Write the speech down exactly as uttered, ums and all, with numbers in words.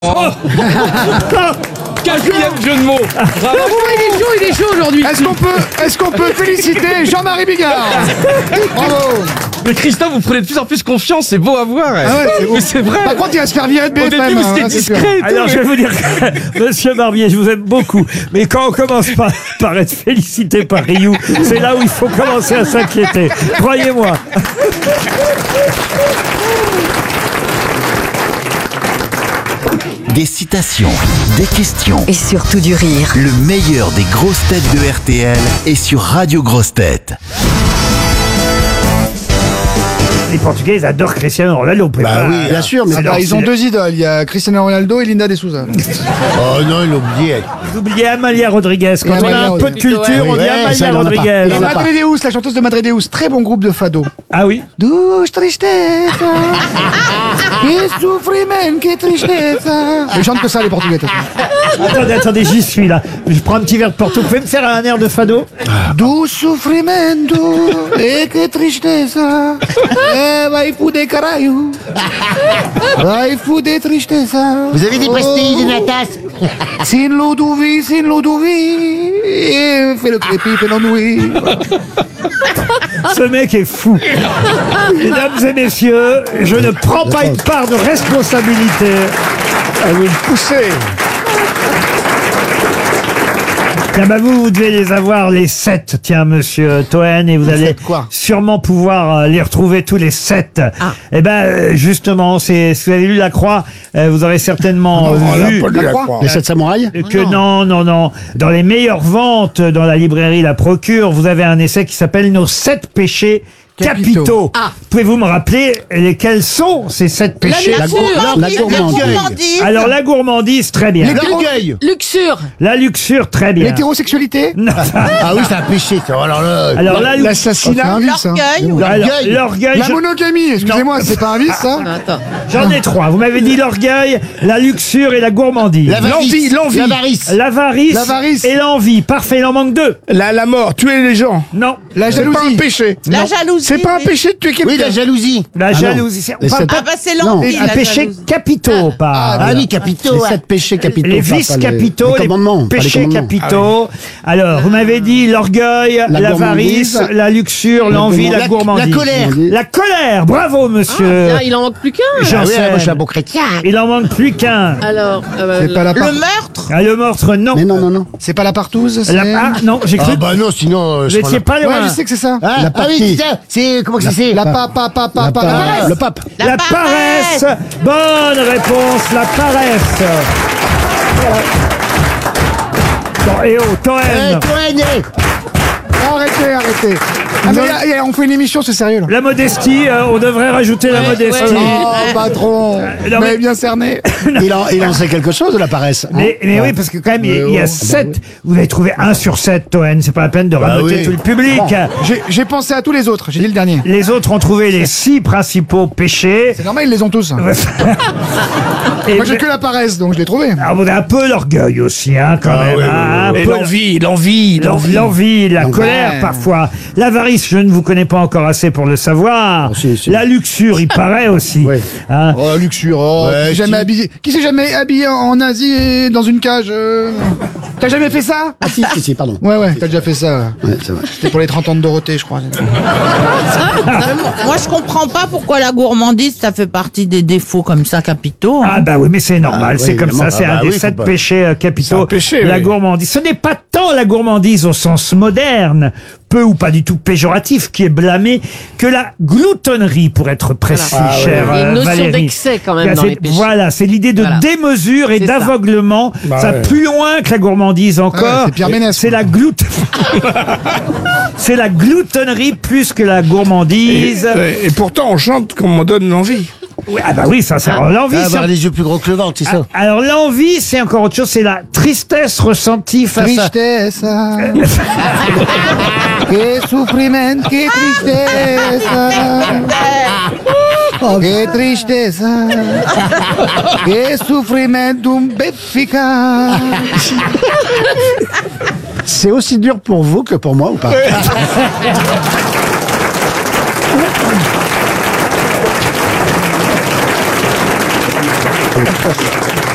Oh. Quatrième jeu de mots. Bravo. Il est chaud, il est chaud aujourd'hui. Est-ce qu'on peut, est-ce qu'on peut féliciter Jean-Marie Bigard? Bravo. Mais Christophe, vous prenez de plus en plus confiance, c'est beau à voir. Ah ouais, c'est beau. Mais c'est vrai. Par contre, il va se faire virer de B F M. Au début, vous étiez hein, c'est sûr. discret et tout. Alors, je vais vous dire, que, Monsieur Barbier, je vous aime beaucoup, mais quand on commence par, par être félicité par Rioux, c'est là où il faut commencer à s'inquiéter. Croyez-moi. Des citations, des questions, Et surtout du rire. le meilleur des grosses têtes de R T L est sur Radio Grosses Têtes. Les Portugais, ils adorent Cristiano Ronaldo. Bah oui, bien sûr, mais Alors, bah, ils ont c'est- deux idoles. Il y a Cristiano Ronaldo et Linda de Souza. Oh non, il a oublié. Vous oubliez Amalia Rodriguez. Quand Et on a Amalia un peu de Rodriguez. culture, on dit Ouais, Amalia ça, il en a pas. Rodriguez. Et Madre Deus, la chanteuse de Madre Deus, très bon groupe de fado. Ah oui. Douce tristeza, que sufriment, que tristeza. Ils chantent que ça, les Portugais. de toute façon. Attendez, attendez, j'y suis là. Je prends un petit verre de Porto. Vous pouvez me faire un air de fado? Douce sufrimento, e que tristeza. Eh, vai fuder caralho. Vai fuder tristeza. Vous avez des pastilles de natas? Sin Ludovic, sin Ludovic. Et fais le crépi, fais l'ennui. Ce mec est fou. Mesdames et messieurs, je ne prends pas une part de responsabilité. À vous le pousser. Ah bah vous, vous devez les avoir les sept, tiens, monsieur Toen, et vous allez sept quoi sûrement pouvoir euh, les retrouver tous les sept. Et ben euh, justement, c'est, si vous avez lu La Croix, euh, vous aurez certainement euh, vu La Croix. Les sept samouraïs? que non, non, non. Dans les meilleures ventes dans la librairie La Procure, vous avez un essai qui s'appelle Nos sept péchés capitaux. Capitaux. Ah. Pouvez-vous me rappeler lesquels sont ces sept péchés? La, gour- la, la gourmandise. Alors la gourmandise, très bien. L'orgueil. Luxure. La luxure, très bien. L'hétérosexualité. Non. Ah oui, c'est un péché, ça. Alors là, Alors la, L'assassinat. C'est un vice, hein. alors, l'orgueil, La je- monogamie, excusez-moi, c'est pas un vice, ça? Attends. j'en ai trois. Vous m'avez dit l'orgueil, la luxure et la gourmandise. l'avarice. L'avarice. L'avarice, L'avarice. et l'envie. Parfait, il en manque deux. La, la mort, tuer les gens. Non. La C'est pas un jalousie. péché. La jalousie. C'est pas un péché de tuer Oui, quelqu'un. la jalousie. La jalousie. c'est- on Les parle sept- pas Ah bah c'est l'envie. un la péché jalousie. capitaux, pas. Ah oui, capitaux. Les sept péchés capitaux. Les pas- vices pas les- capitaux, les les, commandements, pas les péchés commandements. capitaux. Alors, vous m'avez dit l'orgueil, La l'avarice, gourmandise. la luxure, l'envie, la, La- gourmandise. la colère. La colère. Bravo, monsieur. Ah, il en manque plus qu'un. Jean Ah oui, Sen. moi je suis un bon chrétien. Il en manque plus qu'un. Alors, euh, C'est pas la le part- meurtre. Ah, le meurtre, non. Mais non, non, non. C'est pas la partouze, c'est... La- ah, non, j'ai cru. Ah bah non, sinon... euh, Vous je prends n'étiez la- pas Ouais, loin. je sais que c'est ça. Ah, la ah partie. oui, c'est ça. C'est... Comment que c'est? La pa, pa, pa, pa, La pa, pa- la Le pape. La, La paresse. paresse. Bonne réponse, la paresse. Bon, et oh, Eh, Toen. Toen, eh. Arrêtez, arrêtez. Ah, mais là, là, on fait une émission, c'est sérieux, là. La modestie, euh, on devrait rajouter la modestie. ouais. Oh, patron. non, Vous mais- m'avez bien cerné. Il en, il en sait quelque chose de la paresse. hein. Mais, mais oui, parce que quand même, il y a- il y a sept. Vous avez trouvé un sur sept, Toen. C'est pas la peine de raboter oui. tout le public. J'ai- J'ai pensé à tous les autres, j'ai dit le dernier. Les autres ont trouvé les six principaux péchés. C'est normal, ils les ont tous. Et Moi, j'ai que la paresse, donc je l'ai trouvé. alors, vous avez un peu l'orgueil aussi, hein, quand même. oui, oui, hein, un Et peu l'envie, l'envie, l'en- l'envie. L'envie, la Donc, colère ouais. parfois. L'avarice, je ne vous connais pas encore assez pour le savoir. Oh, si, si. La luxure, il paraît aussi. Oui. Hein. Oh, luxure, oh, Ouais, qui s'est jamais si. habillé. Qui s'est jamais habillé en en Asie et dans une cage euh T'as jamais fait ça? Ah si, si, si, pardon. Ouais, ouais, t'as déjà fait ça. Ouais, c'est vrai. C'était pour les trente ans de Dorothée, je crois. Moi, je comprends pas pourquoi la gourmandise, ça fait partie des défauts comme ça capitaux. hein. Ah bah oui, mais c'est normal, Ah, c'est oui, comme ça, évidemment. c'est Ah un bah des oui, faut sept pas- péchés euh, capitaux. C'est un péché, la oui. gourmandise. Ce n'est pas tant la gourmandise au sens moderne, peu ou pas du tout péjoratif, qui est blâmé, que la gloutonnerie, pour être précis, Voilà. Ah, cher Il y a une euh, notion Valérie. d'excès quand même Là, dans c'est- les péchés. Voilà, c'est l'idée de Voilà. démesure et C'est ça. d'aveuglement. Bah ça va ouais. plus loin que la gourmandise encore. Ouais, c'est Pierre Ménès, C'est quoi. la gloute. C'est la gloutonnerie plus que la Et, gourmandise. et pourtant, on chante qu'on me donne l'envie. Oui, ah bah oui, ça, ça rend l'envie. Ah, ça. avoir les yeux plus gros que le ventre, c'est ça. Ah, Alors l'envie, c'est encore autre chose, c'est la tristesse ressentie face à... Tristeza. Que sufriment, que tristeza. Que tristeza. Que sufrimentum efficace. C'est aussi dur pour vous que pour moi ou pas?